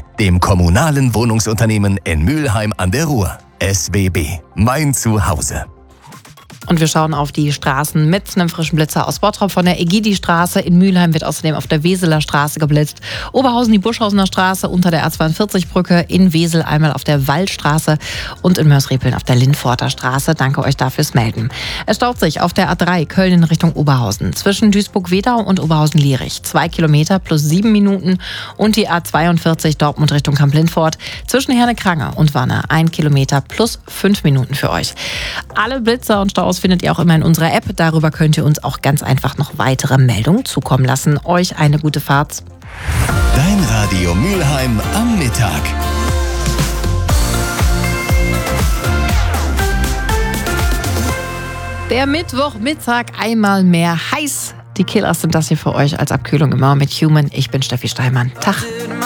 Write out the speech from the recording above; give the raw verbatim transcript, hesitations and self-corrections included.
dem kommunalen Wohnungsunternehmen in Mülheim an der Ruhr. S W B, mein Zuhause. Und wir schauen auf die Straßen mit einem frischen Blitzer aus Bottrop von der Egidi-Straße. In Mülheim wird außerdem auf der Weseler Straße geblitzt. Oberhausen die Buschhausener Straße unter der A zweiundvierzig-Brücke. In Wesel einmal auf der Waldstraße und in Mörsriepeln auf der Lindforter Straße. Danke euch dafür fürs Melden. Es staut sich auf der A drei Köln in Richtung Oberhausen. Zwischen Duisburg-Wedau und Oberhausen-Lierich. Zwei Kilometer plus sieben Minuten. Und die A zweiundvierzig Dortmund Richtung Kamp-Lindfort. Zwischen Herne-Krange und Wanne. Ein Kilometer plus fünf Minuten für euch. Alle Blitzer und Staus findet ihr auch immer in unserer App. Darüber könnt ihr uns auch ganz einfach noch weitere Meldungen zukommen lassen. Euch eine gute Fahrt. Dein Radio Mülheim am Mittag. Der Mittwochmittag einmal mehr heiß. Die Killers sind das hier für euch als Abkühlung immer mit Human. Ich bin Steffi Steinmann. Tag.